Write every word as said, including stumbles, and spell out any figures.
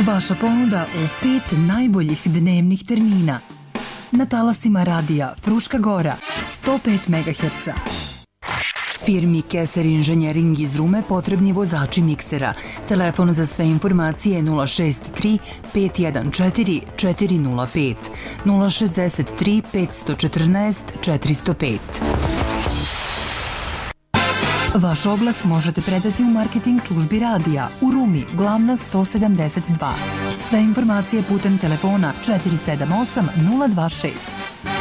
Vaša ponuda u pet najboljih dnevnih termina. Na talasima radija Fruška Gora, sto pet megaherca. Firmi Keser Inženjering iz Rume potrebni vozači miksera. Telefon za sve informacije nula šest tri pet jedan četiri četiri nula pet, nula šest tri pet jedan četiri četiri zero pet. Vaš oglas možete predati u marketing službi radija u Rumi, glavna sto sedamdeset dva. Sve informacije putem telefona četiri sedam osam nula dva šest.